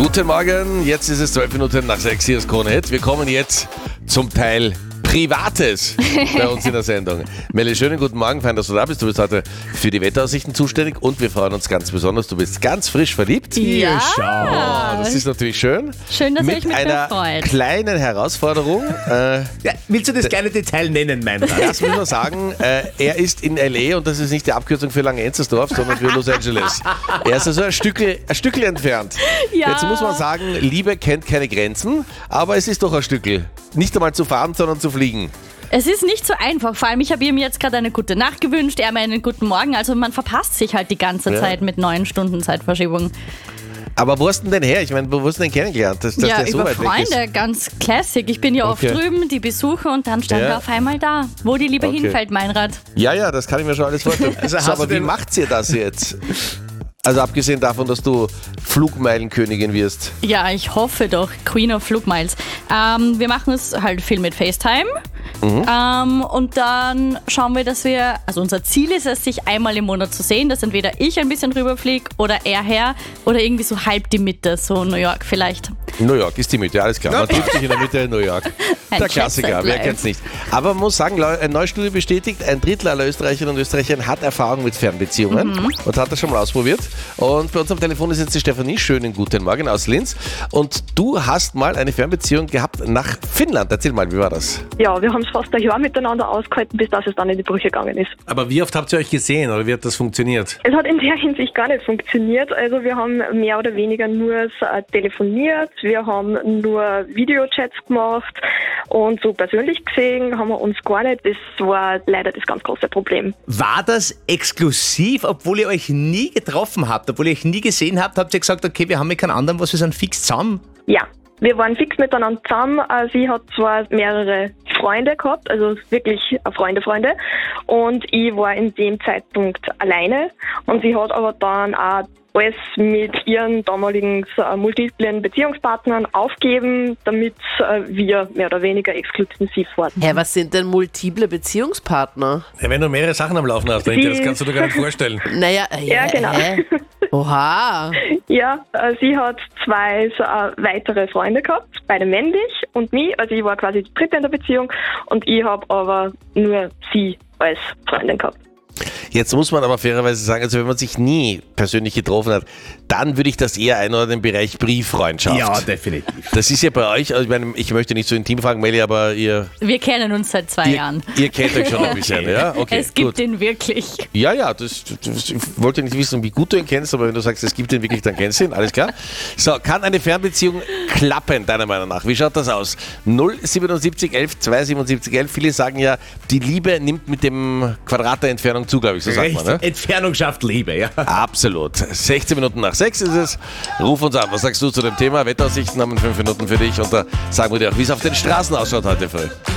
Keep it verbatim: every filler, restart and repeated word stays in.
Guten Morgen, jetzt ist es zwölf Minuten nach sechs, hier ist Krone Hit. Wir kommen jetzt zum Teil Privates bei uns in der Sendung. Melli, schönen guten Morgen, fein, dass du da bist. Du bist heute für die Wetteraussichten zuständig und wir freuen uns ganz besonders, du bist ganz frisch verliebt. Ja. Oh, das ist natürlich schön. Schön, dass ihr euch mit mit mir freut. einer kleinen Herausforderung. Äh, Ja, willst du das kleine Detail nennen, mein Rat? das muss man sagen, äh, er ist in L A und das ist nicht die Abkürzung für Langenzersdorf, sondern für Los Angeles. Er ist also ein Stückel, ein Stückel entfernt. Ja. Jetzt muss man sagen, Liebe kennt keine Grenzen, aber es ist doch ein Stückel. Nicht einmal zu fahren, sondern zu fliegen. Es ist nicht so einfach, vor allem ich habe ihm jetzt gerade eine gute Nacht gewünscht, er mir einen guten Morgen, also man verpasst sich halt die ganze Ja. Zeit mit neun Stunden Zeitverschiebung. Aber wo hast du denn her? Ich meine, wo hast du denn kennengelernt? Dass, dass Ja, der so über weit weg ist? Freunde, ganz classic. Ich bin ja oft Okay. drüben, die besuche und dann stand Ja. er auf einmal da. Wo die Liebe Okay. hinfällt, Meinrad. Ja, ja, das kann ich mir schon alles vorstellen. Also so, hast aber du wie denn- macht ihr das jetzt? Also abgesehen davon, dass du Flugmeilenkönigin wirst. Ja, ich hoffe doch. Queen of Flugmiles. Ähm, wir machen es halt viel mit FaceTime. Ähm, und dann schauen wir, dass wir, also unser Ziel ist es, sich einmal im Monat zu sehen, dass entweder ich ein bisschen rüberfliege oder er her oder irgendwie so halb die Mitte, so New York vielleicht. New York ist die Mitte, alles klar. Man trifft sich in der Mitte in New York. Ein Der Klassiker, Jet-Set wer live. kennt's nicht. Aber man muss sagen, eine neue Studie bestätigt, ein Drittel aller Österreicherinnen und Österreicher hat Erfahrung mit Fernbeziehungen und hat das schon mal ausprobiert. Und bei uns am Telefon ist jetzt die Stefanie. Schönen guten Morgen aus Linz. Und du hast mal eine Fernbeziehung gehabt nach Finnland. Erzähl mal, wie war das? Ja, wir haben es fast ein Jahr miteinander ausgehalten, bis das es dann in die Brüche gegangen ist. Aber wie oft habt ihr euch gesehen oder wie hat das funktioniert? Es hat in der Hinsicht gar nicht funktioniert. Also wir haben mehr oder weniger nur äh, telefoniert, wir haben nur Videochats gemacht und so persönlich gesehen haben wir uns gar nicht. Das war leider das ganz große Problem. War das exklusiv, obwohl ihr euch nie getroffen habt, obwohl ihr euch nie gesehen habt, habt ihr gesagt, okay, wir haben ja keinen anderen, was wir sind fix zusammen? Ja, wir waren fix miteinander zusammen. Äh, Sie hat zwar mehrere Freunde gehabt, also wirklich äh, Freunde, Freunde. Und ich war in dem Zeitpunkt alleine. Und sie hat aber dann auch alles mit ihren damaligen äh, multiplen Beziehungspartnern aufgeben, damit äh, wir mehr oder weniger exklusiv waren. Hä, was sind denn multiple Beziehungspartner? Ja, wenn du mehrere Sachen am Laufen hast, Sie- das kannst du dir gar nicht vorstellen. Naja, äh, Ja, genau. hä? Oha. Ja, äh, sie hat zwei so, äh, weitere Freunde gehabt, beide männlich und mich. Also ich war quasi die dritte in der Beziehung und ich habe aber nur sie als Freundin gehabt. Jetzt muss man aber fairerweise sagen, also wenn man sich nie persönlich getroffen hat, dann würde ich das eher einordnen im Bereich Brieffreundschaft. Ja, definitiv. Das ist ja bei euch, also ich, meine, ich möchte nicht so intim fragen, Melli, aber ihr, Wir kennen uns seit zwei ihr, Jahren. ihr kennt euch schon ein bisschen, ja? Okay, es gibt gut. ihn wirklich. Ja, ja, das, das, ich wollte nicht wissen, wie gut du ihn kennst, aber wenn du sagst, es gibt ihn wirklich, dann kennst du ihn, alles klar. So, kann eine Fernbeziehung klappen, deiner Meinung nach? Wie schaut das aus? null siebenundsiebzig elf zweihundertsiebenundsiebzig elf, viele sagen ja, die Liebe nimmt mit dem Quadrat der Entfernung zu, glaube ich, so sagt Recht, man, ne? Entfernung schafft Liebe, ja. Absolut. sechzehn Minuten nach sechs ist es. Ruf uns an. Was sagst du zu dem Thema? Wettaussichten haben wir fünf Minuten für dich und da sagen wir dir auch, wie es auf den Straßen ausschaut heute früh.